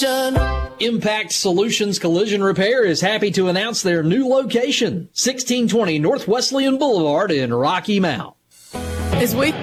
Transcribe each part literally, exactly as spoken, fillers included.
Impact Solutions Collision Repair is happy to announce their new location, sixteen twenty North Wesleyan Boulevard in Rocky Mount. Is we...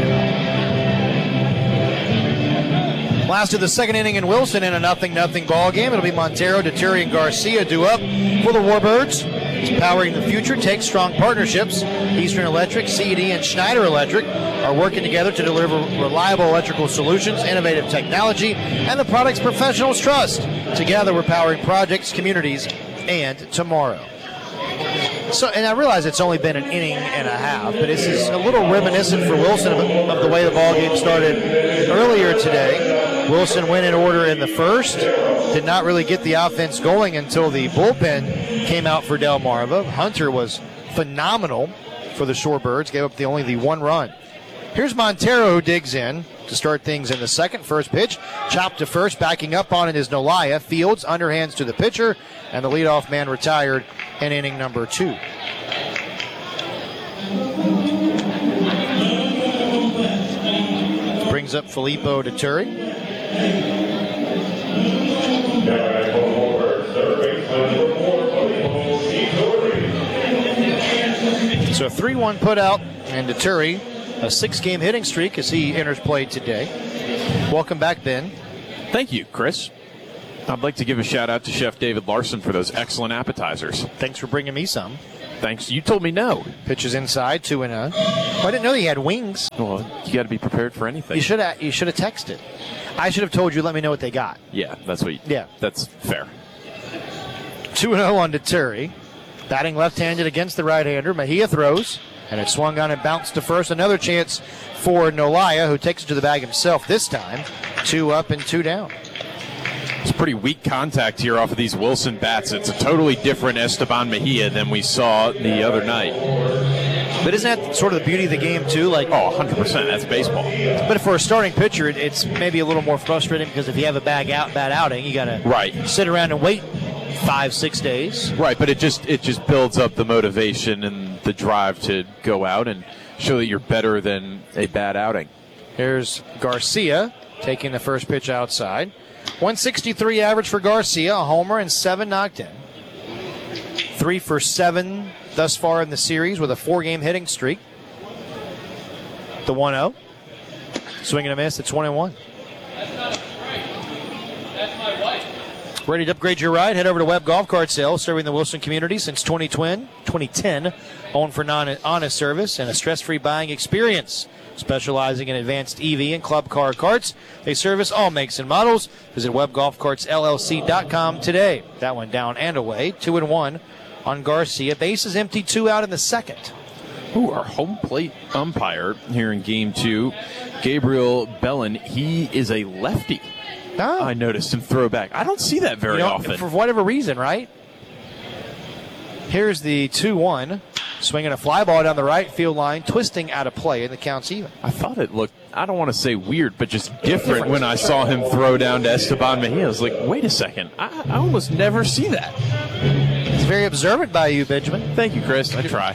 Last of the second inning in Wilson in a nothing nothing ball game. It'll be Montero, Deturi, and Garcia due up for the Warbirds. Powering the future takes strong partnerships. Eastern Electric, C E D, and Schneider Electric are working together to deliver reliable electrical solutions, innovative technology, and the products professionals trust. Together, we're powering projects, communities, and tomorrow. So, and I realize it's only been an inning and a half, but this is a little reminiscent for Wilson of, of the way the ball game started earlier today. Wilson went in order in the first, did not really get the offense going until the bullpen came out for Delmarva. Hunter was phenomenal for the Shorebirds, gave up the only the one run. Here's Montero, who digs in to start things in the second. First pitch, chopped to first, backing up on it is Nolaya. Fields, underhands to the pitcher, and the leadoff man retired in inning number two. Brings up Filippo Deturi. So a three one put out, and Deturi, a six-game hitting streak as he enters play today. Welcome back, Ben. Thank you, Chris. I'd like to give a shout-out to Chef David Larson for those excellent appetizers. Thanks for bringing me some. Thanks. You told me no. Pitches inside, two and oh. Oh, I didn't know he had wings. Well, you got to be prepared for anything. You should have. You should have texted. I should have told you. Let me know what they got. Yeah, that's what. You, yeah, that's fair. Two and zero on Deturi. Batting left-handed against the right-hander. Mejia throws, and it swung on and bounced to first. Another chance for Nolaya, who takes it to the bag himself this time. Two up and two down. It's pretty weak contact here off of these Wilson bats. It's a totally different Esteban Mejia than we saw the other night. But isn't that sort of the beauty of the game, too? Like, oh, one hundred percent. That's baseball. But for a starting pitcher, it's maybe a little more frustrating because if you have a bad, out, bad outing, you got to right. sit around and wait five, six days. Right, but it just it just builds up the motivation and the drive to go out and show that you're better than a bad outing. Here's Garcia taking the first pitch outside. one sixty-three average for Garcia, a homer and seven knocked in. Three for seven thus far in the series with a four-game hitting streak. The one oh. Swing and a miss. It's one and one. Ready to upgrade your ride? Head over to Webb Golf Cart Sales, serving the Wilson community since twenty ten. Owned for non-honest service and a stress-free buying experience. Specializing in advanced E V and club car carts. They service all makes and models. Visit web golf carts L L C dot com today. That one down and away. Two and one on Garcia. Base is empty, two out in the second. Ooh, our home plate umpire here in game two, Gabriel Bellin, he is a lefty. Oh. I noticed him throw back. I don't see that very you know, often. For whatever reason, right? Here's the two one. Swinging a fly ball down the right field line, twisting out of play, and the count's even. I thought it looked, I don't want to say weird, but just different, different. when I saw him throw down to Esteban Mejia. I was like, wait a second. I, I almost never see that. It's very observant by you, Benjamin. Thank you, Chris. I try.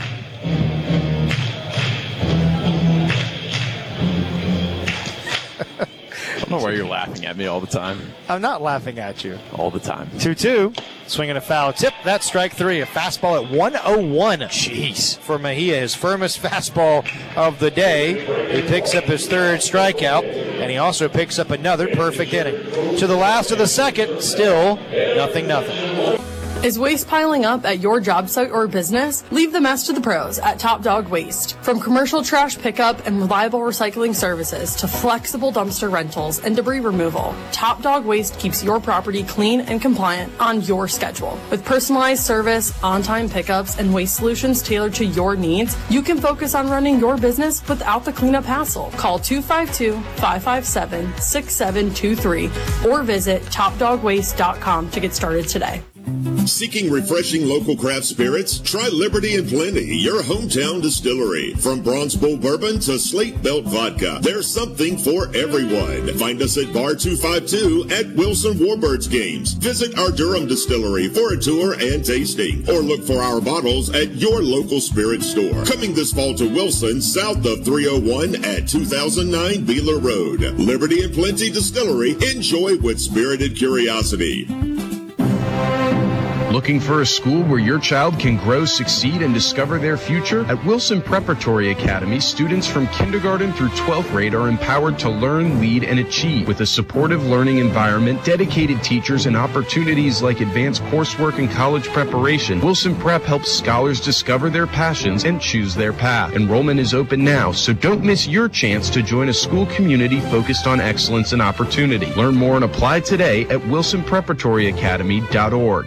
I don't know why you're laughing at me all the time. I'm not laughing at you. All the time. two two. Swinging a foul tip. That's strike three. A fastball at one oh one. Jeez. For Mejia, his firmest fastball of the day. He picks up his third strikeout, and he also picks up another perfect inning. To the last of the second, still nothing, nothing. Is waste piling up at your job site or business? Leave the mess to the pros at Top Dog Waste. From commercial trash pickup and reliable recycling services to flexible dumpster rentals and debris removal, Top Dog Waste keeps your property clean and compliant on your schedule. With personalized service, on-time pickups, and waste solutions tailored to your needs, you can focus on running your business without the cleanup hassle. Call two five two, five five seven, six seven two three or visit top dog waste dot com to get started today. Seeking refreshing local craft spirits? Try Liberty and Plenty, your hometown distillery. From Bronze Bull Bourbon to Slate Belt Vodka, there's something for everyone. Find us at Bar two fifty-two at Wilson Warbirds Games. Visit our Durham distillery for a tour and tasting, or look for our bottles at your local spirit store. Coming this fall to Wilson, south of three oh one at two thousand nine Beeler Road. Liberty and Plenty Distillery. Enjoy with spirited curiosity. Looking for a school where your child can grow, succeed, and discover their future? At Wilson Preparatory Academy, students from kindergarten through twelfth grade are empowered to learn, lead, and achieve. With a supportive learning environment, dedicated teachers, and opportunities like advanced coursework and college preparation, Wilson Prep helps scholars discover their passions and choose their path. Enrollment is open now, so don't miss your chance to join a school community focused on excellence and opportunity. Learn more and apply today at wilson preparatory academy dot org.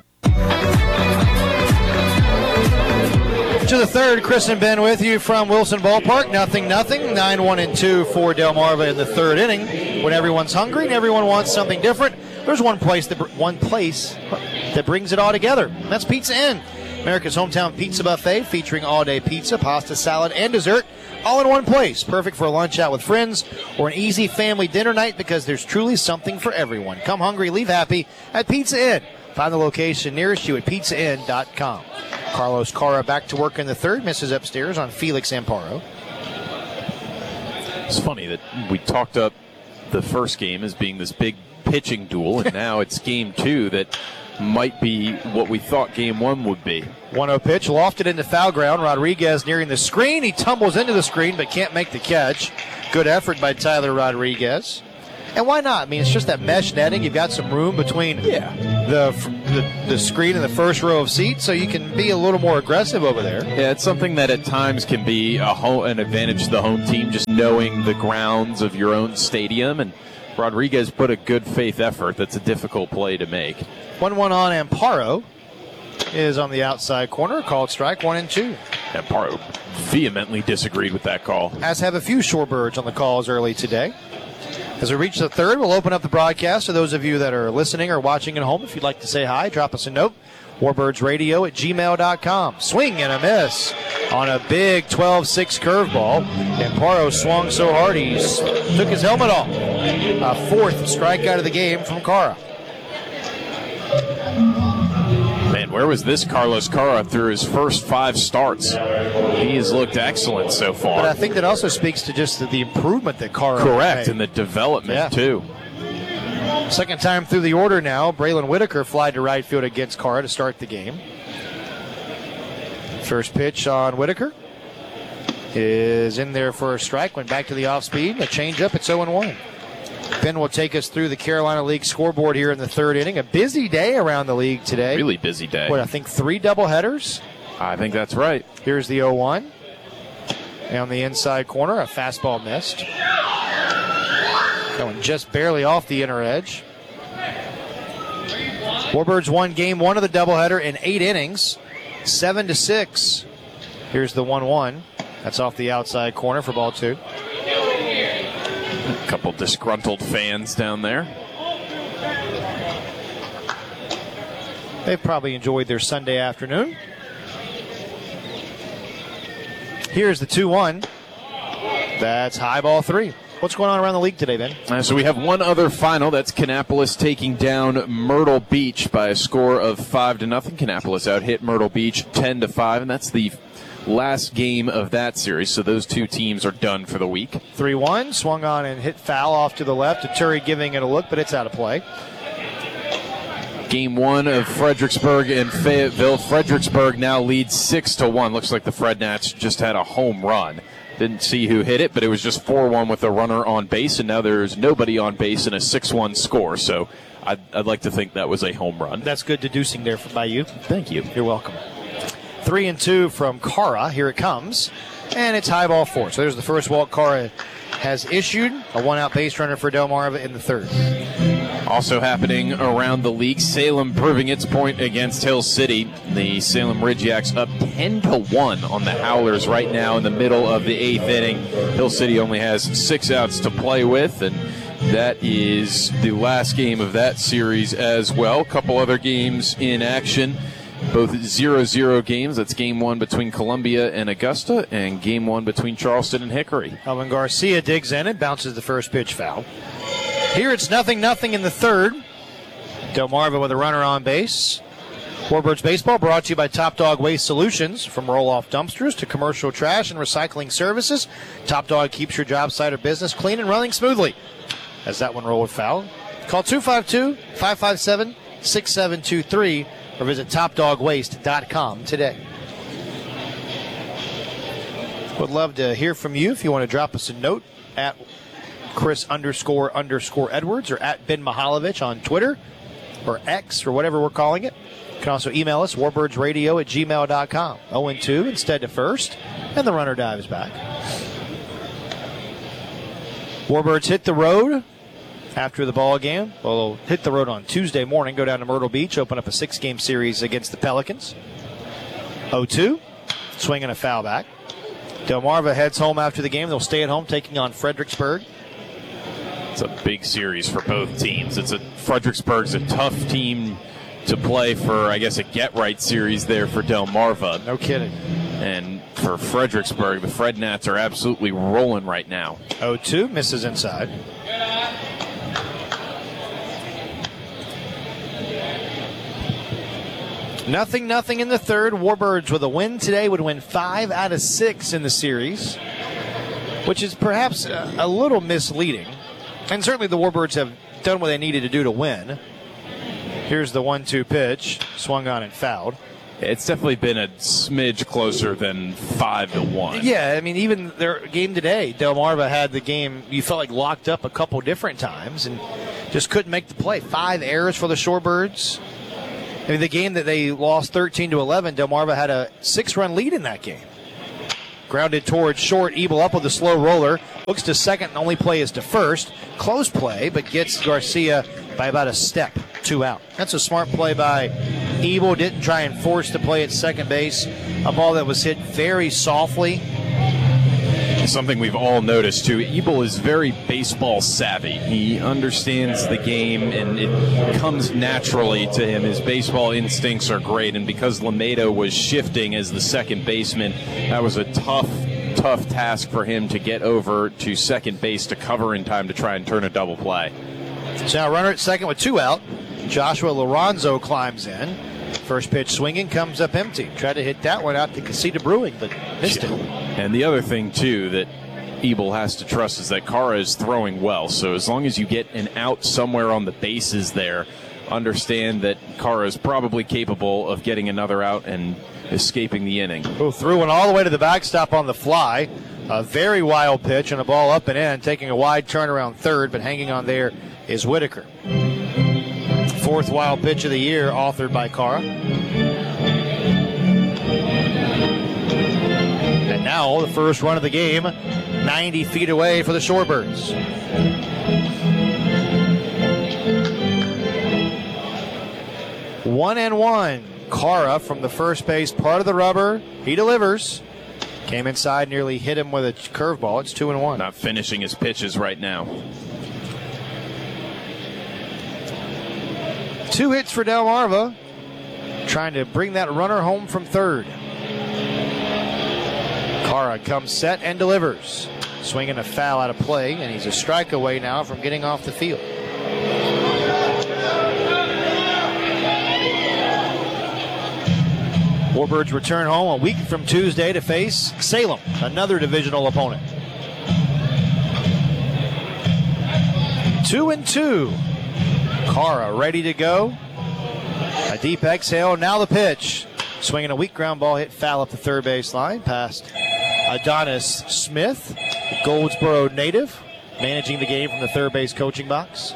To the third, Chris and Ben with you from Wilson Ballpark. Nothing, nothing. nine one and two for Delmarva in the third inning. When everyone's hungry and everyone wants something different, there's one place that one place that brings it all together. And that's Pizza Inn, America's hometown pizza buffet featuring all-day pizza, pasta, salad, and dessert, all in one place. Perfect for a lunch out with friends or an easy family dinner night because there's truly something for everyone. Come hungry, leave happy at Pizza Inn. Find the location nearest you at pizza inn dot com. Carlos Cara back to work in the third, misses upstairs on Felix Amparo. It's funny that we talked up the first game as being this big pitching duel, and now it's game two that might be what we thought game one would be. one oh pitch, lofted into foul ground. Rodriguez nearing the screen. He tumbles into the screen but can't make the catch. Good effort by Tyler Rodriguez. And why not? I mean, it's just that mesh netting. You've got some room between yeah. the, the the screen and the first row of seats, so you can be a little more aggressive over there. Yeah, it's something that at times can be a home, an advantage to the home team, just knowing the grounds of your own stadium. And Rodriguez put a good faith effort. That's a difficult play to make. one one on Amparo is on the outside corner. Called strike, one and two. Amparo vehemently disagreed with that call. As have a few Shorebirds on the calls early today. As we reach the third, we'll open up the broadcast to those of you that are listening or watching at home. If you'd like to say hi, drop us a note. warbirdsradio at gmail dot com. Swing and a miss on a big twelve six curveball. Amparo swung so hard he took his helmet off. A fourth strikeout of the game from Cara. Man, where was this Carlos Cara through his first five starts? He has looked excellent so far. But I think that also speaks to just the, the improvement that Cara Correct, made. and the development, yeah. too. Second time through the order now. Braylon Whitaker flied to right field against Cara to start the game. First pitch on Whitaker is in there for a strike. Went back to the off speed. A changeup. It's oh and one. Ben will take us through the Carolina League scoreboard here in the third inning. A busy day around the league today. Really busy day. What, I think three doubleheaders? I think that's right. Here's the oh one. And on the inside corner, a fastball missed. Going just barely off the inner edge. Warbirds won game one of the doubleheader in eight innings, seven to six. Here's the one one. That's off the outside corner for ball two. A couple disgruntled fans down there. They've probably enjoyed their Sunday afternoon. Here's the two one. That's high ball three. What's going on around the league today, Ben? Uh, so we have one other final. That's Kannapolis taking down Myrtle Beach by a score of five to nothing. Kannapolis out hit Myrtle Beach ten to five, and that's the last game of that series. So those two teams are done for the week. three one, swung on and hit foul off to the left. Turi giving it a look, but it's out of play. Game one of Fredericksburg and Fayetteville. Fredericksburg now leads six to one. Looks like the Frednats just had a home run. Didn't see who hit it, but it was just four one with a runner on base, and now there's nobody on base in a six one score. So I'd, I'd like to think that was a home run. That's good deducing there by you. Thank you. You're welcome. Three and two from Cara. Here it comes. And it's high ball four. So there's the first walk Cara has issued. A one-out base runner for Delmarva in the third. Also happening around the league, Salem proving its point against Hill City. The Salem Ridgeyaks up ten to one on the Howlers right now in the middle of the eighth inning. Hill City only has six outs to play with, and that is the last game of that series as well. A couple other games in action, both zero zero games. That's game one between Columbia and Augusta, and game one between Charleston and Hickory. Elvin Garcia digs in and bounces the first pitch foul. Here it's nothing nothing in the third. Delmarva with a runner on base. Warbirds Baseball brought to you by Top Dog Waste Solutions. From roll-off dumpsters to commercial trash and recycling services, Top Dog keeps your job site or business clean and running smoothly. As that one rolled foul. Call two five two, five five seven, six seven two three or visit top dog waste dot com today. Would love to hear from you if you want to drop us a note at Chris underscore underscore Edwards or at Ben Mihaljevic on Twitter or X or whatever we're calling it. You can also email us, warbirdsradio at gmail dot com. oh and two instead to first, and the runner dives back. Warbirds hit the road after the ball game. Well, they'll hit the road on Tuesday morning, go down to Myrtle Beach, open up a six-game series against the Pelicans. oh two, swinging a foul back. Delmarva heads home after the game. They'll stay at home taking on Fredericksburg. It's a big series for both teams. It's a Fredericksburg's a tough team to play for, I guess, a get-right series there for Delmarva. No kidding. And for Fredericksburg, the Fred Nats are absolutely rolling right now. oh two, misses inside. Nothing, nothing in the third. Warbirds with a win today would win five out of six in the series, which is perhaps a, a little misleading. And certainly the Warbirds have done what they needed to do to win. Here's the one two pitch, swung on and fouled. It's definitely been a smidge closer than five to one. Yeah, I mean, even their game today, Delmarva had the game, you felt like locked up a couple different times and just couldn't make the play. Five errors for the Shorebirds. I mean, the game that they lost thirteen to eleven, Delmarva had a six-run lead in that game. Grounded towards short, Ebel up with a slow roller. Looks to second, and only play is to first. Close play, but gets Garcia by about a step. Two out. That's a smart play by Ebel. Didn't try and force the play at second base. A ball that was hit very softly. Something we've all noticed, too. Ebel is very baseball savvy. He understands the game, and it comes naturally to him. His baseball instincts are great, and because Lamedo was shifting as the second baseman, that was a tough, tough task for him to get over to second base to cover in time to try and turn a double play. So now runner at second with two out. Joshua Lorenzo climbs in. First pitch swinging, comes up empty. Tried to hit that one out to Casita Brewing, but missed it. And the other thing, too, that Ebel has to trust is that Cara is throwing well. So as long as you get an out somewhere on the bases there, understand that Cara is probably capable of getting another out and escaping the inning. Who threw one all the way to the backstop on the fly. A very wild pitch and a ball up and in, taking a wide turn around third, but hanging on there is Whitaker. Fourth wild pitch of the year, authored by Cara. And now the first run of the game, ninety feet away for the Shorebirds. One and one. Cara from the first base part of the rubber. He delivers. Came inside, nearly hit him with a curveball. It's two and one. Not finishing his pitches right now. Two hits for Delmarva, trying to bring that runner home from third. Cara comes set and delivers. Swinging a foul out of play, and he's a strike away now from getting off the field. Warbirds return home a week from Tuesday to face Salem, another divisional opponent. Two and two. Cara ready to go. A deep exhale. Now the pitch. Swinging a weak ground ball, hit foul up the third base line past Adonis Smith, the Goldsboro native, managing the game from the third base coaching box.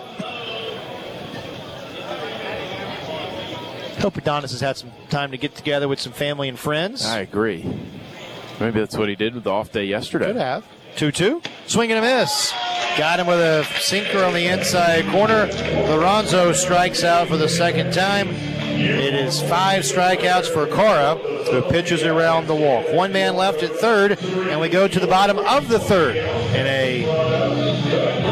Hope Adonis has had some time to get together with some family and friends. I agree. Maybe that's what he did with the off day yesterday. Could have. two two. Swing and a miss. Got him with a sinker on the inside corner. Lorenzo strikes out for the second time. It is five strikeouts for Cara, who pitches around the walk. One man left at third, and we go to the bottom of the third in a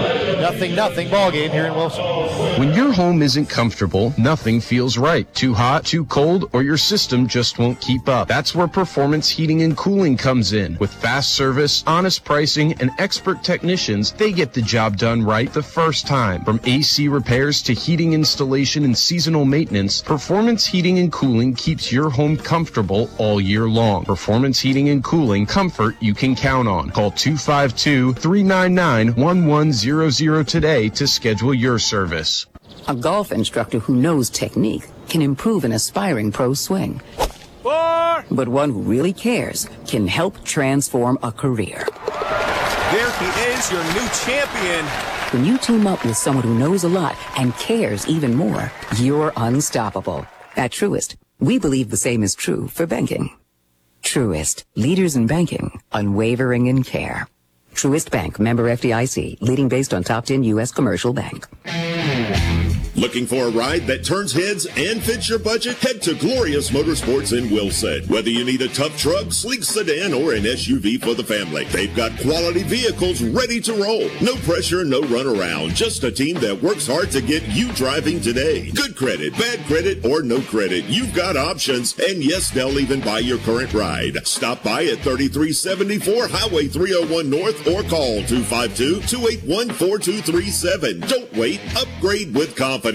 Nothing, nothing ball game here in Wilson. When your home isn't comfortable, nothing feels right. Too hot, too cold, or your system just won't keep up. That's where Performance Heating and Cooling comes in. With fast service, honest pricing, and expert technicians, they get the job done right the first time. From A C repairs to heating installation and seasonal maintenance, Performance Heating and Cooling keeps your home comfortable all year long. Performance Heating and Cooling, comfort you can count on. Call two five two, three nine nine, one one zero zero today to schedule your service. A golf instructor who knows technique can improve an aspiring pro's swing. Four. But one who really cares can help transform a career. There he is, your new champion. When you team up with someone who knows a lot and cares even more, you're unstoppable. At Truist, we believe the same is true for banking. Truist, leaders in banking, unwavering in care. Truist Bank, member F D I C, leading based on top ten U S commercial bank. Looking for a ride that turns heads and fits your budget? Head to Glorious Motorsports in Wilson. Whether you need a tough truck, sleek sedan, or an S U V for the family, they've got quality vehicles ready to roll. No pressure, no runaround. Just a team that works hard to get you driving today. Good credit, bad credit, or no credit. You've got options. And yes, they'll even buy your current ride. Stop by at thirty-three seventy-four Highway three oh one North or call two five two, two eight one, four two three seven. Don't wait. Upgrade with confidence.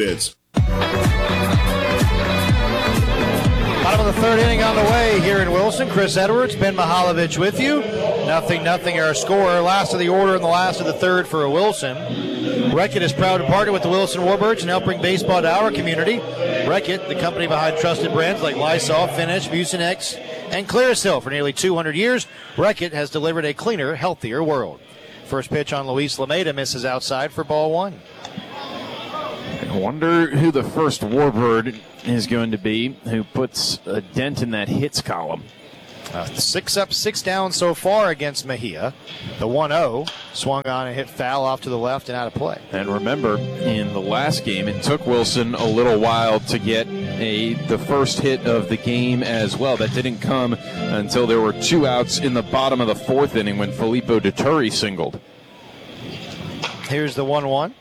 Bottom of the third inning on the way here in Wilson. Chris Edwards, Ben Mihaljevic with you. Nothing, nothing our score. Last of the order and the last of the third for Wilson. Reckitt is proud to partner with the Wilson Warbirds and help bring baseball to our community. Reckitt, the company behind trusted brands like Lysol, Finish, Mucinex, and Clearasil for nearly two hundred years. Reckitt has delivered a cleaner, healthier world. First pitch on Luis Lameda misses outside for ball one. I wonder who the first Warbird is going to be who puts a dent in that hits column. Uh, six up, six down so far against Mejia. The one oh swung on and hit foul off to the left and out of play. And remember, in the last game, it took Wilson a little while to get a the first hit of the game as well. That didn't come until there were two outs in the bottom of the fourth inning when Filippo Deturi singled. Here's the one one.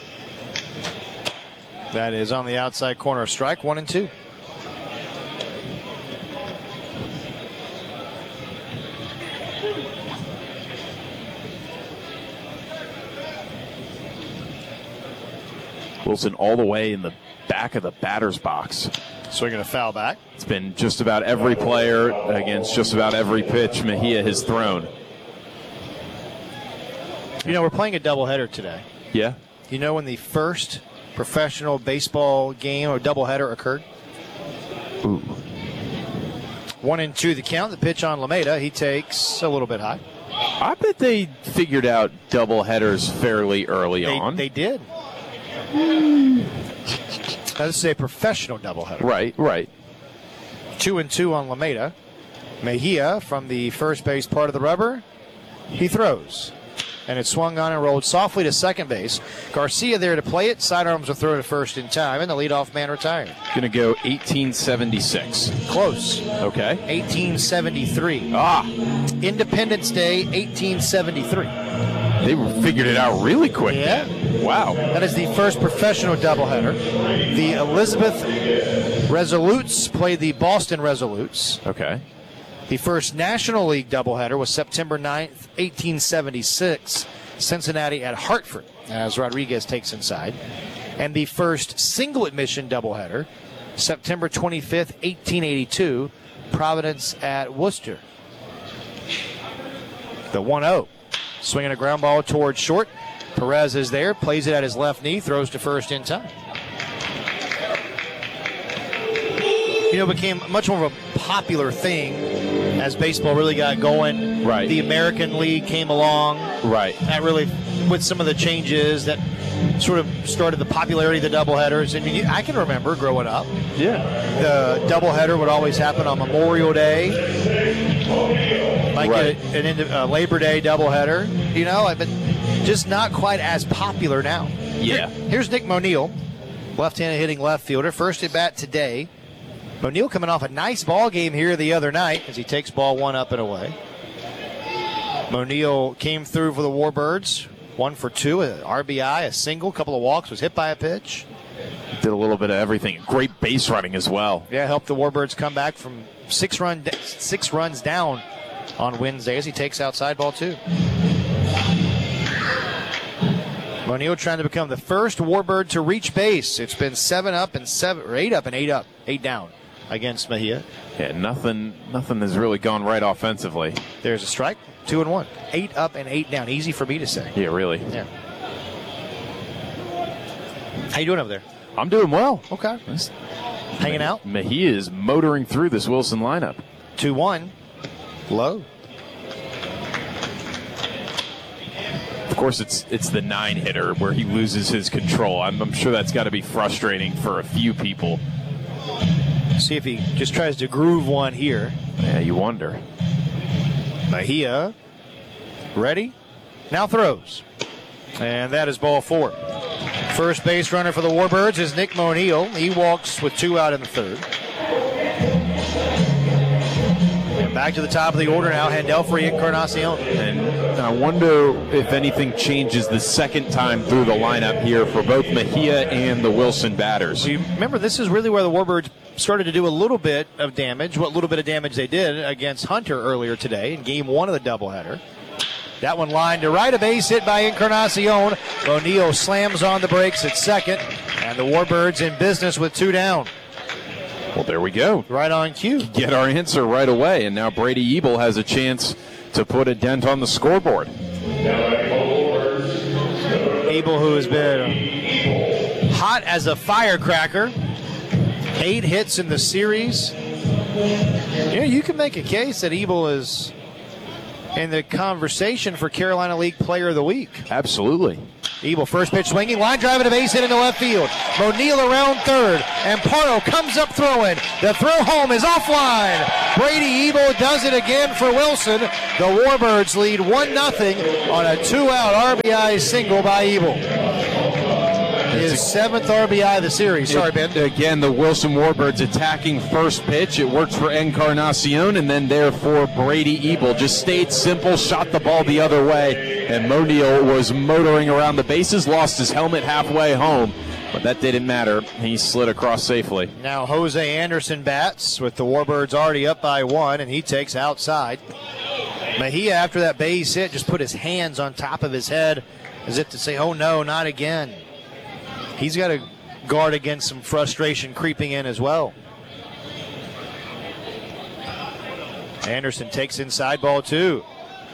That is on the outside corner strike, one and two. Wilson all the way in the back of the batter's box. Swinging a foul back. It's been just about every player against just about every pitch Mejia has thrown. You know, we're playing a doubleheader today. Yeah. You know when the first professional baseball game or doubleheader occurred? Ooh. One and two the count. The pitch on Lameda. He takes a little bit high. I bet they figured out doubleheaders fairly early they, on. They did. This is a professional doubleheader. Right, right. Two and two on Lameda. Mejia from the first base part of the rubber. He throws. And it swung on and rolled softly to second base. Garcia there to play it. Sidearms will throw to first in time, and the leadoff man retired. Going to go eighteen seventy-six. Close. Okay. eighteen seventy-three. Ah. Independence Day, eighteen seventy-three. They figured it out really quick. Yeah. Then. Wow. That is the first professional doubleheader. The Elizabeth Resolutes played the Boston Resolutes. Okay. The first National League doubleheader was September ninth, eighteen seventy-six, Cincinnati at Hartford, as Rodriguez takes inside. And the first single admission doubleheader, September twenty-fifth, eighteen eighty-two, Providence at Worcester. The one oh, swinging a ground ball towards short. Perez is there, plays it at his left knee, throws to first in time. You know, it became much more of a popular thing as baseball really got going. Right. The American League came along. Right. That really, with some of the changes that sort of started the popularity of the doubleheaders. I mean, I can remember growing up. Yeah. The doubleheader would always happen on Memorial Day. Like right. a, an a Labor Day doubleheader. You know, but just not quite as popular now. Yeah. Here, here's Nick Monil, left-handed hitting left fielder. First at bat today. Monil coming off a nice ball game here the other night as he takes ball one up and away. Monil came through for the Warbirds One for two, an R B I, a single, couple of walks, was hit by a pitch. Did a little bit of everything. Great base running as well. Yeah, helped the Warbirds come back from six run six runs down on Wednesday as he takes outside ball two. O'Neill trying to become the first Warbird to reach base. It's been seven up and seven, or eight up and eight up, eight down against Mejia. Yeah, nothing, nothing has really gone right offensively. There's a strike, two and one, eight up and eight down. Easy for me to say. Yeah, really. Yeah. How you doing over there? I'm doing well. Okay. Hanging out. Mejia is motoring through this Wilson lineup. two one, low. Of course, it's it's the nine hitter where he loses his control. I'm, I'm sure that's got to be frustrating for a few people. See if he just tries to groove one here. Yeah, you wonder. Mejia, ready, now throws. And that is ball four. First base runner for the Warbirds is Nick O'Neill. He walks with two out in the third. And back to the top of the order now, Handelfree and Encarnacion. And I wonder if anything changes the second time through the lineup here for both Mejia and the Wilson batters. You remember, this is really where the Warbirds started to do a little bit of damage, what little bit of damage they did against Hunter earlier today in game one of the doubleheader. That one lined to right, a base hit by Encarnacion. O'Neill slams on the brakes at second, and the Warbirds in business with two down. Well, there we go. Right on cue. Get our answer right away, and now Brady Ebel has a chance to put a dent on the scoreboard. Ebel, who has been hot as a firecracker, eight hits in the series. Yeah, you can make a case that Ebel is in the conversation for Carolina League Player of the Week. Absolutely. Ebel, first pitch swinging, line drive and a base hit into left field. O'Neill around third, and Pardo comes up throwing. The throw home is offline. Brady Ebel does it again for Wilson. The Warbirds lead one nothing on a two-out R B I single by Ebel. His seventh R B I of the series. Sorry, Ben. Again, the Wilson Warbirds attacking first pitch. It works for Encarnacion, and then there for Brady Ebel. Just stayed simple, shot the ball the other way, and O'Neill was motoring around the bases, lost his helmet halfway home, but that didn't matter. He slid across safely. Now Jose Anderson bats with the Warbirds already up by one, and he takes outside. Mejia, after that base hit, just put his hands on top of his head as if to say, oh no, not again. He's got to guard against some frustration creeping in as well. Anderson takes inside ball two.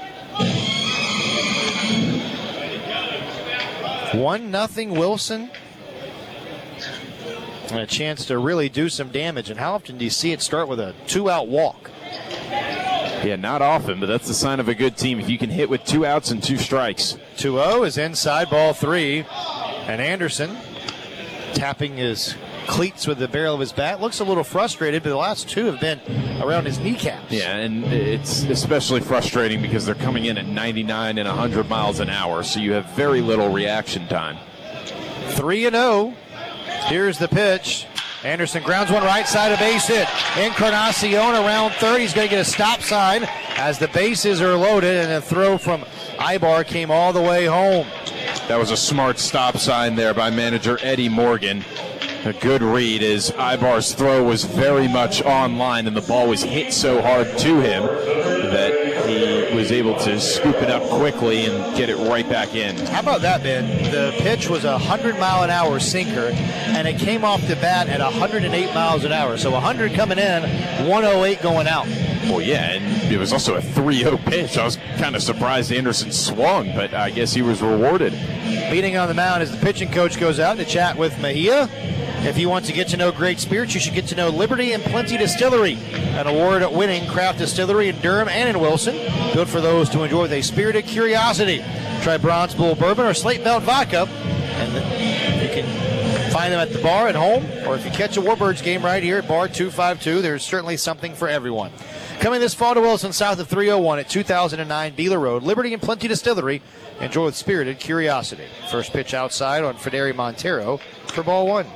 One nothing Wilson. And a chance to really do some damage. And how often do you see it start with a two-out walk? Yeah, not often, but that's the sign of a good team if you can hit with two outs and two strikes. two oh is inside ball three. And Anderson tapping his cleats with the barrel of his bat. Looks a little frustrated, but the last two have been around his kneecaps. Yeah, and it's especially frustrating because they're coming in at ninety-nine and one hundred miles an hour, so you have very little reaction time. three and oh. Here's the pitch. Anderson grounds one right side, a base hit. Encarnacion around third. He's going to get a stop sign as the bases are loaded, and a throw from Ibar came all the way home. That was a smart stop sign there by manager Eddie Morgan. A good read as Ibar's throw was very much on line, and the ball was hit so hard to him that he was able to scoop it up quickly and get it right back in. How about that, Ben? The pitch was a one hundred mile an hour sinker, and it came off the bat at one hundred eight miles an hour. So one hundred coming in, one oh eight going out. Well, yeah, and it was also a three oh pitch. I was kind of surprised Anderson swung, but I guess he was rewarded. Meeting on the mound as the pitching coach goes out to chat with Mejia. If you want to get to know great spirits, you should get to know Liberty and Plenty Distillery, an award-winning craft distillery in Durham and in Wilson. Good for those to enjoy with a spirited curiosity. Try Bronze Bull Bourbon or Slate Belt Vodka, and you can find them at the bar at home, or if you catch a Warbirds game right here at Bar two fifty-two, there's certainly something for everyone. Coming this fall to Wilson, south of three oh one at two thousand nine Beeler Road, Liberty and Plenty Distillery. Enjoy with spirited curiosity. First pitch outside on Federi Montero for ball one.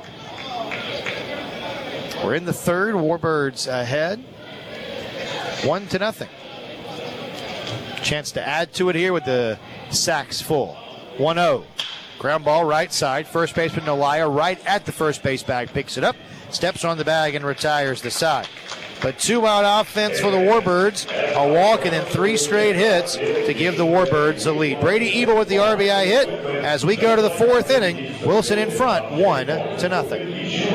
We're in the third. Warbirds ahead. One to nothing. Chance to add to it here with the sacks full. one oh. Ground ball right side. First baseman Nolaya right at the first base bag picks it up, steps on the bag, and retires the side. But two-out offense for the Warbirds, a walk, and then three straight hits to give the Warbirds the lead. Brady Ebel with the R B I hit. As we go to the fourth inning, Wilson in front, one to nothing.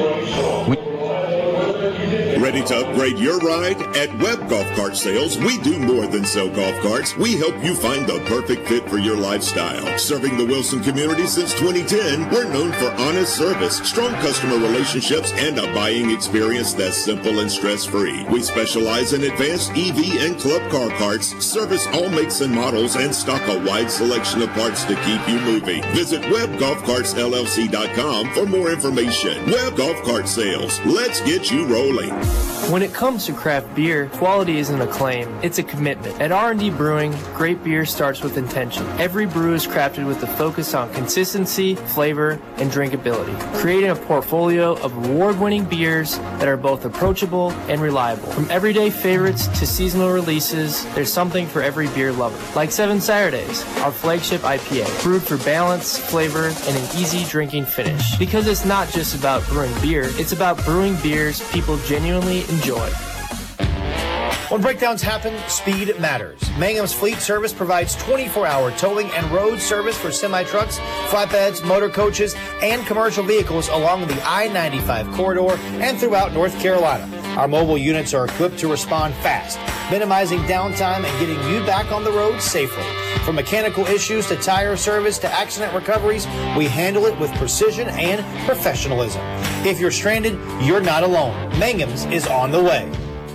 Ready to upgrade your ride? At Webb Golf Cart Sales, we do more than sell golf carts. We help you find the perfect fit for your lifestyle. Serving the Wilson community since twenty ten, we're known for honest service, strong customer relationships, and a buying experience that's simple and stress-free. We specialize in advanced E V and club car parts, service all makes and models, and stock a wide selection of parts to keep you moving. Visit Webb Golf Carts L L C dot com for more information. Webb Golf Cart Sales. Let's get you rolling. When it comes to craft beer, quality isn't a claim, it's a commitment. At R and D Brewing, great beer starts with intention. Every brew is crafted with a focus on consistency, flavor, and drinkability, creating a portfolio of award-winning beers that are both approachable and reliable. From everyday favorites to seasonal releases, there's something for every beer lover. Like Seven Saturdays, our flagship I P A, brewed for balance, flavor, and an easy drinking finish. Because it's not just about brewing beer, it's about brewing beers people genuinely enjoy. When breakdowns happen, speed matters. Mangum's Fleet Service provides twenty-four hour towing and road service for semi-trucks, flatbeds, motor coaches, and commercial vehicles along the I ninety-five corridor and throughout North Carolina. Our mobile units are equipped to respond fast, minimizing downtime and getting you back on the road safely. From mechanical issues to tire service to accident recoveries, we handle it with precision and professionalism. If you're stranded, you're not alone. Mangum's is on the way.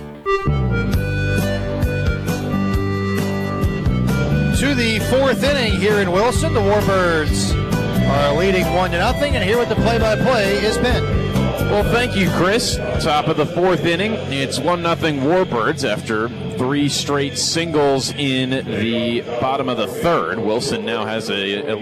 To the fourth inning here in Wilson, the Warbirds are leading one to nothing, and here with the play-by-play is Ben. Well, thank you, Chris. Top of the fourth inning, it's one nothing Warbirds after three straight singles in the bottom of the third. Wilson now has a, a